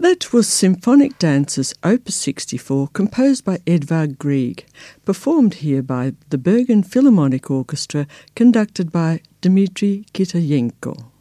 That was Symphonic Dances Opus 64, composed by Edvard Grieg, performed here by the Bergen Philharmonic Orchestra, conducted by Dmitry Kitayenko.